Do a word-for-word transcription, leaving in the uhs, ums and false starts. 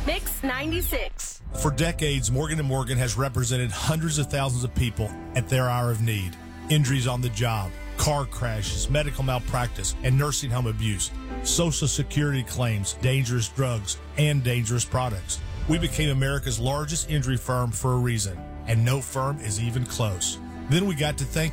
Mix ninety-six. For decades, Morgan and Morgan has represented hundreds of thousands of people at their hour of need. Injuries on the job, car crashes, medical malpractice, and nursing home abuse, Social Security claims, dangerous drugs, and dangerous products. We became America's largest injury firm for a reason, and no firm is even close. Then we got to think